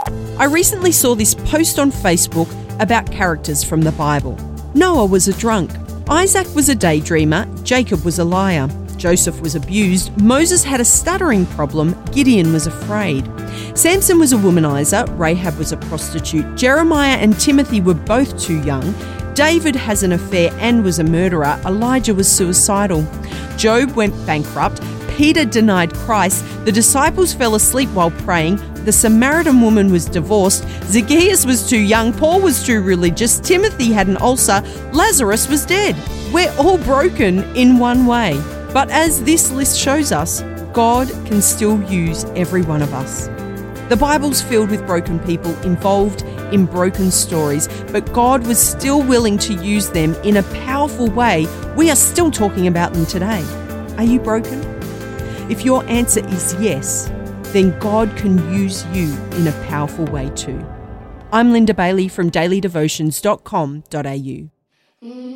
I recently saw this post on Facebook about characters from the Bible. Noah was a drunk. Isaac was a daydreamer. Jacob was a liar. Joseph was abused. Moses had a stuttering problem. Gideon was afraid. Samson was a womanizer. Rahab was a prostitute. Jeremiah and Timothy were both too young. David has an affair and was a murderer. Elijah was suicidal. Job went bankrupt. Peter denied Christ. The disciples fell asleep while praying. The Samaritan woman was divorced. Zacchaeus was too young. Paul was too religious. Timothy had an ulcer. Lazarus was dead. We're all broken in one way. But as this list shows us, God can still use every one of us. The Bible's filled with broken people involved in broken stories, but God was still willing to use them in a powerful way. We are still talking about them today. Are you broken? If your answer is yes, then God can use you in a powerful way too. I'm Linda Bailey from dailydevotions.com.au.